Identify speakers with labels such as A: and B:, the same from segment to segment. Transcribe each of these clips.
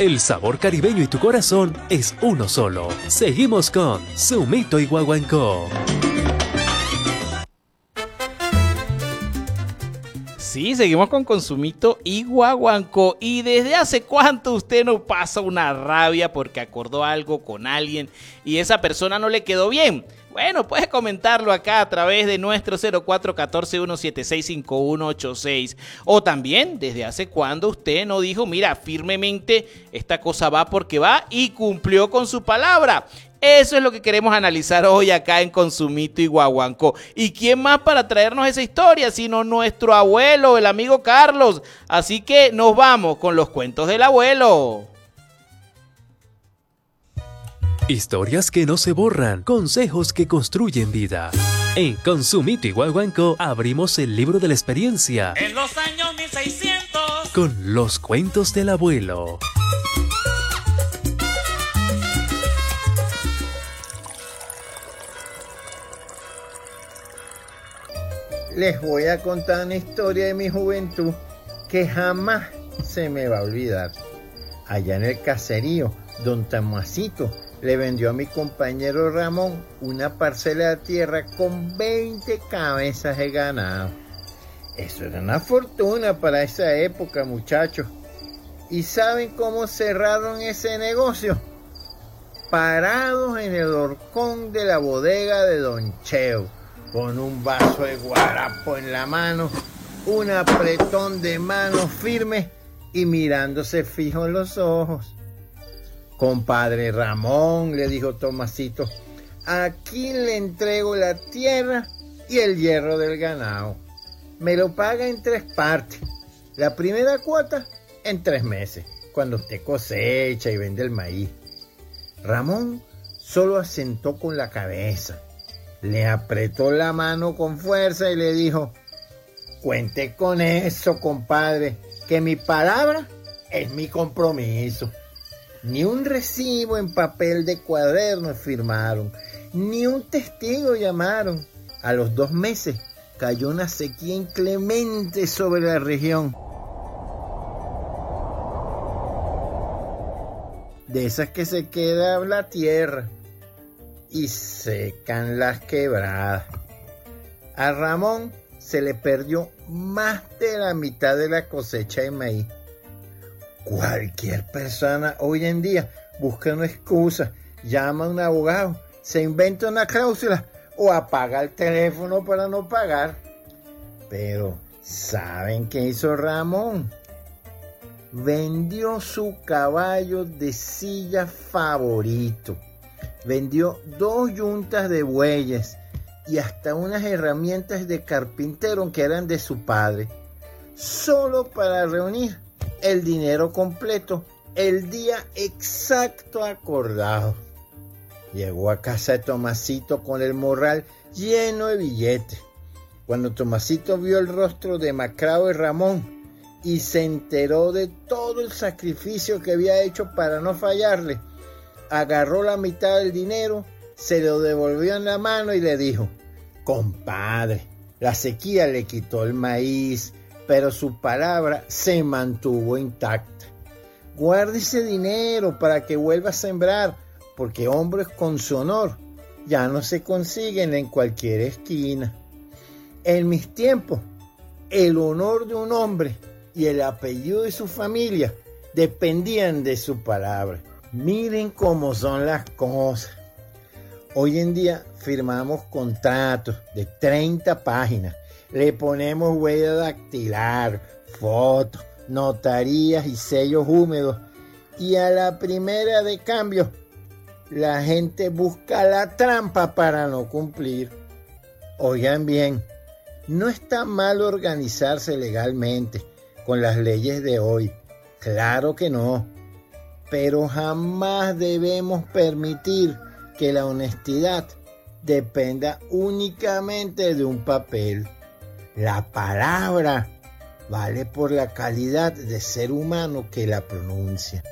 A: El sabor caribeño y tu corazón es uno solo. Seguimos con Sumito y Guaguancó.
B: Sí, seguimos con Consumito y Guaguancó. ¿Y desde hace cuánto usted no pasa una rabia porque acordó algo con alguien y esa persona no le quedó bien? Bueno, puedes comentarlo acá a través de nuestro 0414-176-5186. O también, ¿desde hace cuándo usted no dijo, mira, firmemente esta cosa va porque va y cumplió con su palabra? Eso es lo que queremos analizar hoy acá en Consumito y Guaguancó. ¿Y quién más para traernos esa historia sino nuestro abuelo, el amigo Carlos? Así que nos vamos con los cuentos del abuelo.
A: Historias que no se borran, consejos que construyen vida. En Consumito y Guaguancó abrimos el libro de la experiencia.
C: En los años 1600.
A: Con los cuentos del abuelo.
D: Les voy a contar una historia de mi juventud que jamás se me va a olvidar. Allá en el caserío, don Tomasito le vendió a mi compañero Ramón una parcela de tierra con 20 cabezas de ganado. Eso era una fortuna para esa época, muchachos. ¿Y saben cómo cerraron ese negocio? Parados en el horcón de la bodega de don Cheo, con un vaso de guarapo en la mano, un apretón de manos firmes y mirándose fijo en los ojos. Compadre Ramón, le dijo Tomasito, aquí le entrego la tierra y el hierro del ganado. Me lo paga en 3 partes. La primera cuota en 3 meses, cuando usted cosecha y vende el maíz. Ramón solo asentó con la cabeza. Le apretó la mano con fuerza y le dijo, cuente con eso, compadre, que mi palabra es mi compromiso. Ni un recibo en papel de cuaderno firmaron, ni un testigo llamaron. A los 2 meses cayó una sequía inclemente sobre la región. De esas que se queda la tierra y secan las quebradas. A Ramón se le perdió más de la mitad de la cosecha de maíz. Cualquier persona hoy en día busca una excusa, llama a un abogado, se inventa una cláusula o apaga el teléfono para no pagar. Pero, ¿saben qué hizo Ramón? Vendió su caballo de silla favorito. Vendió 2 yuntas de bueyes y hasta unas herramientas de carpintero que eran de su padre, solo para reunir el dinero completo el día exacto acordado. Llegó a casa de Tomasito con el morral lleno de billetes. Cuando Tomasito vio el rostro demacrado de Ramón y se enteró de todo el sacrificio que había hecho para no fallarle, agarró la mitad del dinero, se lo devolvió en la mano y le dijo, compadre, la sequía le quitó el maíz, pero su palabra se mantuvo intacta. Guarde ese dinero para que vuelva a sembrar, porque hombres con su honor ya no se consiguen en cualquier esquina. En mis tiempos, el honor de un hombre y el apellido de su familia dependían de su palabra. Miren cómo son las cosas. Hoy en día firmamos contratos de 30 páginas. Le ponemos huella dactilar, fotos, notarías y sellos húmedos. Y a la primera de cambio, la gente busca la trampa para no cumplir. Oigan bien, no está mal organizarse legalmente con las leyes de hoy. Claro que no. Pero jamás debemos permitir que la honestidad dependa únicamente de un papel. La palabra vale por la calidad de ser humano que la pronuncia.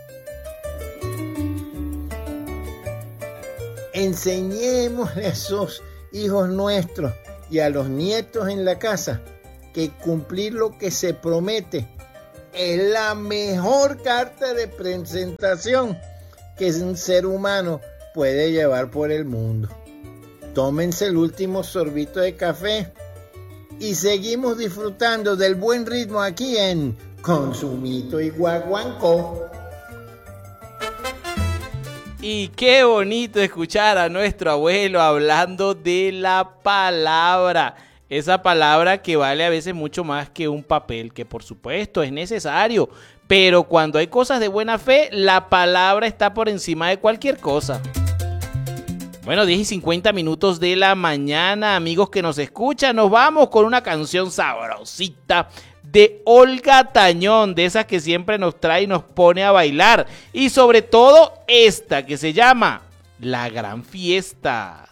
D: Enseñémosle a esos hijos nuestros y a los nietos en la casa que cumplir lo que se promete es la mejor carta de presentación que un ser humano puede llevar por el mundo. Tómense el último sorbito de café y seguimos disfrutando del buen ritmo aquí en Consumito y Guaguancó.
B: Y qué bonito escuchar a nuestro abuelo hablando de la palabra. Esa palabra que vale a veces mucho más que un papel, que por supuesto es necesario. Pero cuando hay cosas de buena fe, la palabra está por encima de cualquier cosa. Bueno, 10:50 de la mañana, amigos que nos escuchan, nos vamos con una canción sabrosita de Olga Tañón, de esas que siempre nos trae y nos pone a bailar. Y sobre todo esta que se llama La Gran Fiesta.